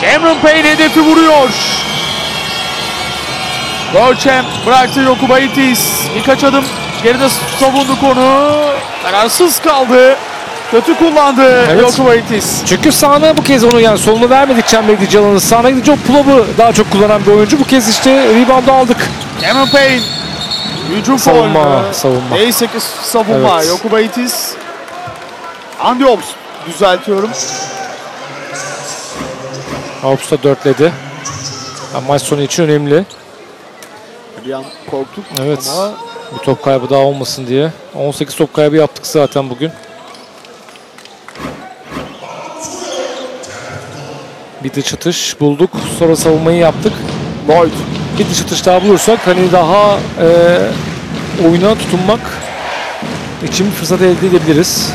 Cameron Payne hedefi vuruyor. Gorcem bıraktı Jokubaitis. Birkaç adım geride savundu konu. Kararsız kaldı. Kötü kullandı Jokubaitis. Çünkü sağına bu kez onu, yani solunu vermedik çemberdeki Calan'ın. Sağına gidince o pull-up'ı daha çok kullanan bir oyuncu. Bu kez işte rebound'u aldık. Cameron Payne. Hücum Savunma. D8 savunma. Evet. Jokubaitis. Andy Hobbs düzeltiyorum. Hobbs da dörtledi. Maç sonu için önemli. Bir an korktuk Evet. ama Bir top kaybı daha olmasın diye. 18 top kaybı yaptık zaten bugün. Bir de çıtış bulduk. Sonra savunmayı yaptık. Lloyd. Bir de çıtış daha bulursak hani daha oyuna tutunmak için bir fırsat elde edebiliriz.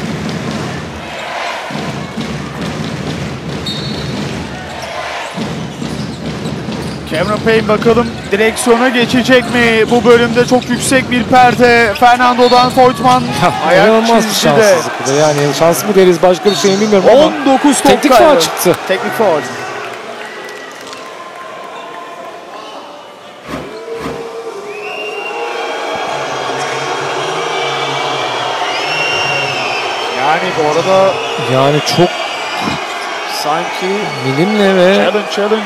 Cameron Payne bakalım direksiyona geçecek mi? Bu bölümde çok yüksek bir perde. Fernando'dan Voigtman ayak İnanılmaz bir çizgide. şanssızlık bu da. Yani şans mı deriz, başka bir şey mi bilmiyorum ama 19 top teknik kaybı. faul çıktı. Teknik faul. Yani bu arada Yani çok sanki milimle ve challenge.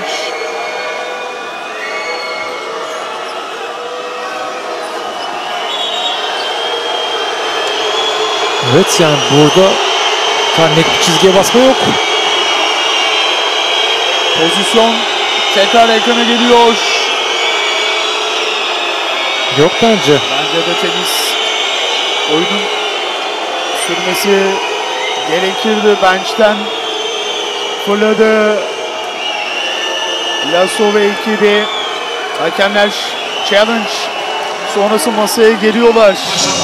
evet, yani burada net bir çizgiye basma yok. Pozisyon tekrar ekrana geliyor. Yok bence. Bence de temiz. Oyunun sürmesi gerekirdi. Bench'ten fırladı. Lasso ve ekibi. Hakemler challenge sonrası masaya geliyorlar.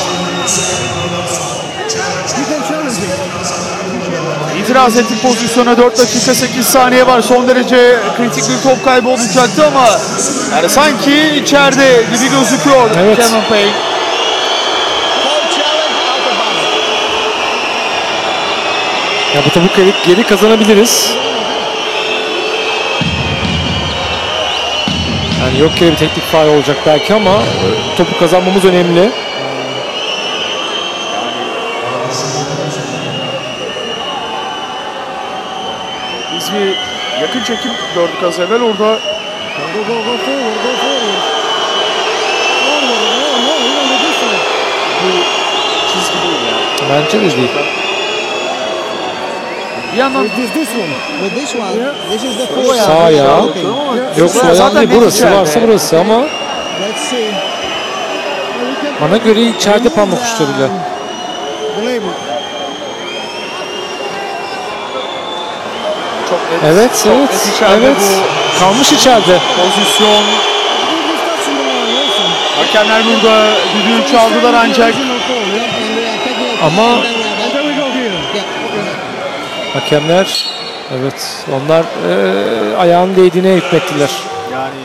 İtiraz ettik pozisyona. 4 dakika 8 saniye var. Son derece kritik bir top kaybı olacaktı ama yani sanki içeride gibi gözüküyor Evet. Cameron Payne. Ya bu topu geri kazanabiliriz. Yani yok yere bir teknik faul olacak belki ama topu kazanmamız önemli. Biz bir yakın çekim gördük az evvel orada. Bu çizgi değil ya. Bence de değil. Bir yandan Sağ ya. Yok Zaten soyan değil, net burası içeride. varsa burası ama bana göre içeride parmak uçlarıyla. çok net. Evet, çok evet, net içeride evet. bu Kalmış içeride. pozisyon. Hakemler burada düdüğü çaldılar ancak Ama hakemler, evet, onlar ayağının değdiğine hükmettiler. yani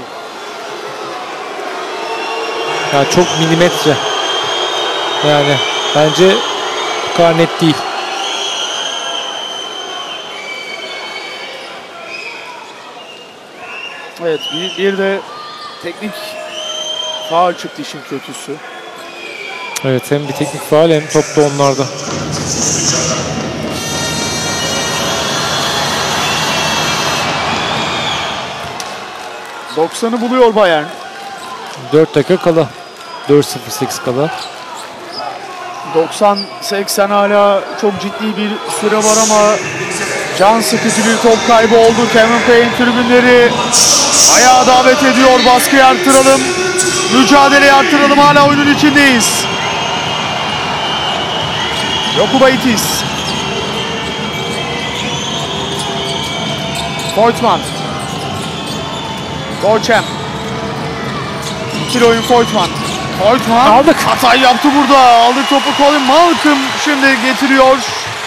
Yani çok milimetre. Yani bence bu kadar net değil. evet bir de teknik faul çıktı işin kötüsü. Evet, hem bir teknik faul hem top da onlarda. %90'ı buluyor Bayern. 4 dakika kala. 4.08 kala. 90-80 hala çok ciddi bir süre var ama can sıkıcı bir top kaybı oldu. Cameron Payne tribünleri ayağa davet ediyor. Baskıyı arttıralım. Mücadeleyi arttıralım. Hala oyunun içindeyiz. Jokubaitis. Voigtman. Gorcem. İkili oyun Voigtman. Voigtman Aldık. hata yaptı burada. Aldık topu Colin Malcolm şimdi getiriyor.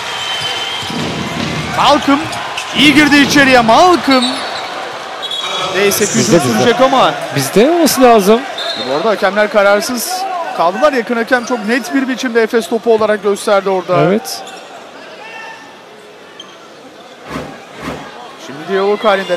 Malcolm iyi girdi içeriye. Malcolm. Neyse hücum Bizde. sürecek ama Bizde olması lazım. bu arada hakemler kararsız kaldılar. Yakın hakem çok net bir biçimde Efes topu olarak gösterdi orada. Evet. Şimdi diyalog halinde